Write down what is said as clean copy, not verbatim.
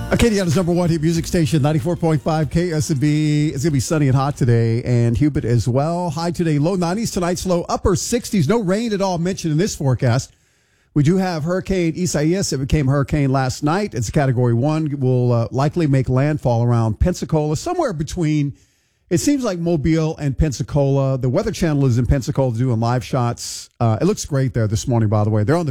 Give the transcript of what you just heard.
Acadiana's number one hit music station, 94.5 KSB. It's going to be sunny and hot today, and humid as well. High today, low 90s. Tonight's low upper 60s. No rain at all mentioned in this forecast. We do have Hurricane Isaias. It became a hurricane last night. It's a Category 1. It will likely make landfall around Pensacola, somewhere between, it seems like Mobile and Pensacola. The Weather Channel is in Pensacola doing live shots. It looks great there this morning, by the way. They're on the